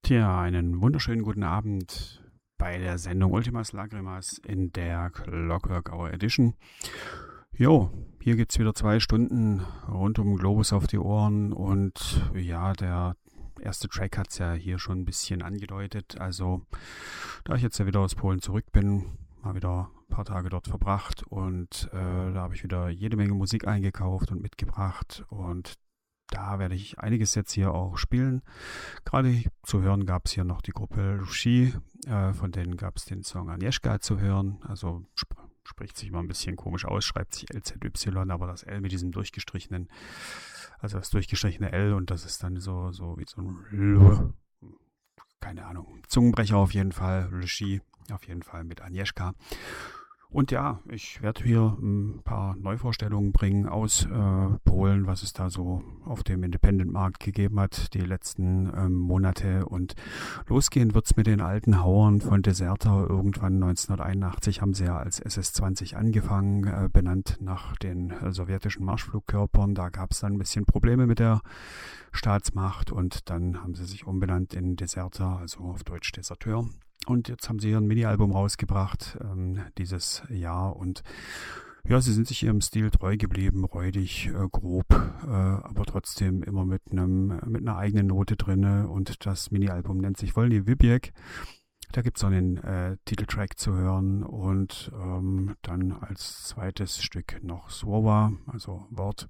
Tja, einen wunderschönen guten Abend bei der Sendung Ultimas Lagrimas in der Clockwork Hour Edition. Jo, hier gibt's wieder 2 Stunden rund um den Globus auf die Ohren und ja, der erste Track hat's ja hier schon ein bisschen angedeutet. Also, da ich jetzt ja wieder aus Polen zurück bin, mal wieder ein paar Tage dort verbracht und da habe ich wieder jede Menge Musik eingekauft und mitgebracht und da werde ich einiges jetzt hier auch spielen. Gerade zu hören gab es hier noch die Gruppe Lushi, von denen gab es den Song Agnieszka zu hören. Also spricht sich immer ein bisschen komisch aus, schreibt sich LZY, aber das L mit diesem durchgestrichenen, also das durchgestrichene L und das ist dann so wie so ein L, keine Ahnung, Zungenbrecher auf jeden Fall, Lushi auf jeden Fall mit Agnieszka. Und ja, ich werde hier ein paar Neuvorstellungen bringen aus Polen, was es da so auf dem Independent-Markt gegeben hat, die letzten Monate. Und losgehen wird's mit den alten Hauern von Deserter. Irgendwann 1981 haben sie ja als SS-20 angefangen, benannt nach den sowjetischen Marschflugkörpern. Da gab's dann ein bisschen Probleme mit der Staatsmacht und dann haben sie sich umbenannt in Deserter, also auf Deutsch Deserteur. Und jetzt haben sie hier ein Mini-Album rausgebracht dieses Jahr und ja, sie sind sich ihrem Stil treu geblieben, räudig, grob, aber trotzdem immer mit einer eigenen Note drinne und das Mini-Album nennt sich Wolny Wybieg. Da gibt's auch einen Titeltrack zu hören und dann als zweites Stück noch Słowa, also Wort.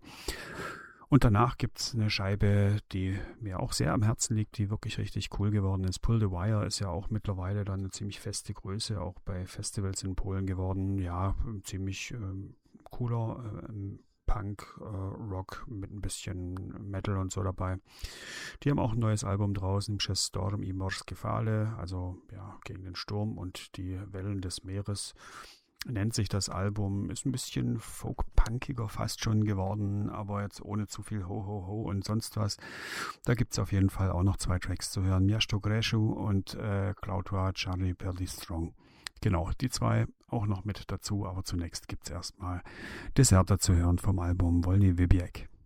Und danach gibt's eine Scheibe, die mir auch sehr am Herzen liegt, die wirklich richtig cool geworden ist. Pull the Wire ist ja auch mittlerweile dann eine ziemlich feste Größe, auch bei Festivals in Polen geworden. Ja, ziemlich cooler Punk, Rock mit ein bisschen Metal und so dabei. Die haben auch ein neues Album draußen, Przez Storm i Morskie Fale, also ja, gegen den Sturm und die Wellen des Meeres. Nennt sich das Album, ist ein bisschen folk-punkiger fast schon geworden, aber jetzt ohne zu viel Ho-Ho-Ho und sonst was. Da gibt es auf jeden Fall auch noch 2 Tracks zu hören, Miasto Greshu und Klautwa Charlie Perly Strong. Genau, die 2 auch noch mit dazu, aber zunächst gibt es erstmal Deserter zu hören vom Album Wolny Wybieg.